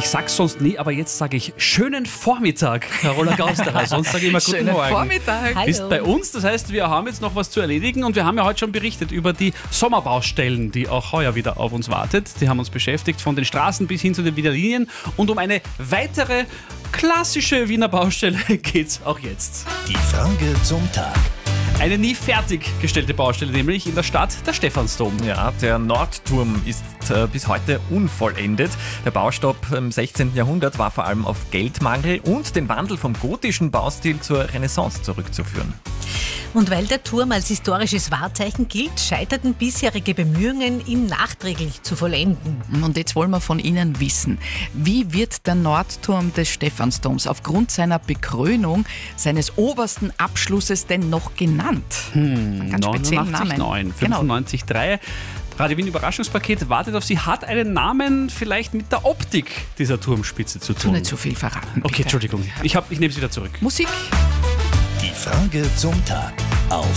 Ich sag's sonst nie, aber jetzt sage ich schönen Vormittag, Carola Gausterer. Sonst sage ich immer guten Morgen. Vormittag. Bist bei uns, das heißt, wir haben jetzt noch was zu erledigen und wir haben ja heute schon berichtet über die Sommerbaustellen, die auch heuer wieder auf uns wartet. Die haben uns beschäftigt, von den Straßen bis hin zu den Wiener Linien. Und um eine weitere klassische Wiener Baustelle geht's auch jetzt. Die Frage zum Tag. Eine nie fertiggestellte Baustelle, nämlich in der Stadt, der Stephansdom. Ja, der Nordturm ist bis heute unvollendet. Der Baustopp im 16. Jahrhundert war vor allem auf Geldmangel und den Wandel vom gotischen Baustil zur Renaissance zurückzuführen. Und weil der Turm als historisches Wahrzeichen gilt, scheiterten bisherige Bemühungen, ihn nachträglich zu vollenden. Und jetzt wollen wir von Ihnen wissen, wie wird der Nordturm des Stephansdoms aufgrund seiner Bekrönung, seines obersten Abschlusses denn noch genannt? Einen ganz speziellen Namen. 95.3. Radio Wien Überraschungspaket wartet auf Sie. Hat einen Namen vielleicht mit der Optik dieser Turmspitze zu tun? Tu nicht zu viel verraten. Okay, bitte. Entschuldigung. Ich nehme es wieder zurück. Musik. Die Frage zum Tag auf